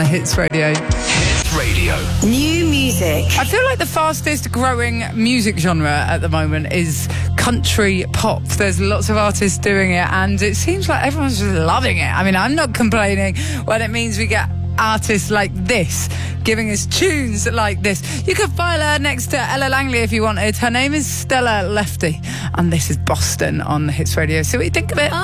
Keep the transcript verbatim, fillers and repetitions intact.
Hits Radio. Hits Radio. New music. I feel like the fastest growing music genre at the moment is country pop. There's lots of artists doing it, and it seems like everyone's just loving it. I mean, I'm not complaining when it means we get artists like this giving us tunes like this. You could file her next to Ella Langley if you wanted. Her name is Stella Lefty, and this is Boston on Hits Radio. See what you think of it.